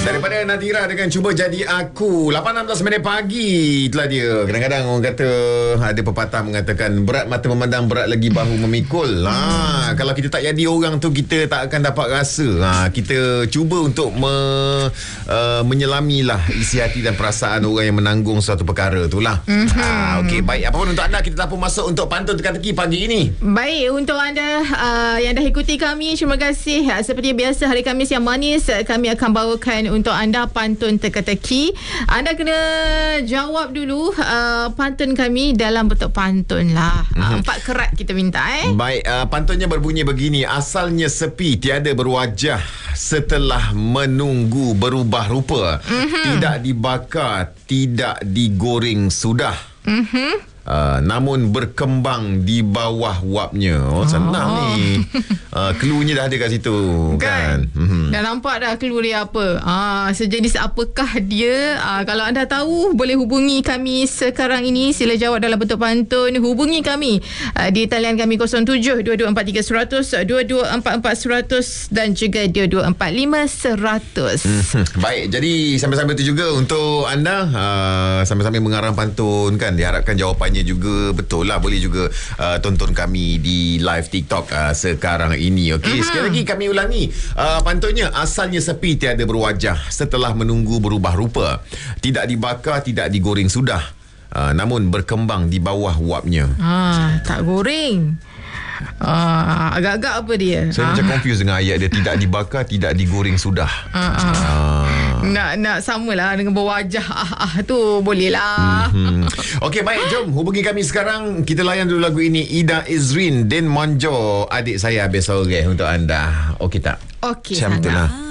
Daripada Nadira dengan Cuba Jadi Aku. 8.16 minit pagi. Itulah dia. Kadang-kadang orang kata, ada pepatah mengatakan berat mata memandang, berat lagi bahu memikul. Kalau kita tak jadi orang tu, kita tak akan dapat rasa. Kita cuba untuk menyelamilah isi hati dan perasaan orang yang menanggung suatu perkara tu lah. Okey, baik. Apa pun untuk anda, kita dah pun masuk untuk pantun teka-teki pagi ini. Baik, untuk anda yang dah ikuti kami, terima kasih. Seperti biasa, hari Khamis yang manis, kami akan bawakan untuk anda pantun teka-teki. Anda kena jawab dulu pantun kami dalam bentuk pantun lah. 4 kerat kita minta. Baik, pantunnya berbunyi begini. Asalnya sepi, tiada berwajah, setelah menunggu berubah rupa. Tidak dibakar, tidak digoreng sudah. Namun berkembang di bawah wapnya. Senang ni. Cluenya dah ada kat situ kan. Dah nampak dah clue dia apa. Sejenis apakah dia? Kalau anda tahu, boleh hubungi kami sekarang ini. Sila jawab dalam bentuk pantun. Hubungi kami di talian kami 07-2243-100, 2244-100 dan juga 2245-100. Baik, jadi sambil-sambil tu juga untuk anda sambil-sambil mengarang pantun kan, diharapkan jawapannya juga betul lah. Boleh juga tonton kami di live TikTok sekarang ini. Okey, sekali lagi kami ulangi pantunnya. Asalnya sepi, tiada berwajah, setelah menunggu berubah rupa. Tidak dibakar, tidak digoreng sudah. Namun berkembang di bawah wapnya. Tak goreng. Agak-agak apa dia? Saya macam confused dengan ayat dia. Tidak dibakar, tidak digoreng sudah. Nak samalah dengan berwajah tu boleh lah. Okey, baik, jom hubungi kami sekarang. Kita layan dulu lagu ini. Ida Izrin, Din Monjo, adik saya habis sore untuk anda. Okey tak? Okey, macam tu lah.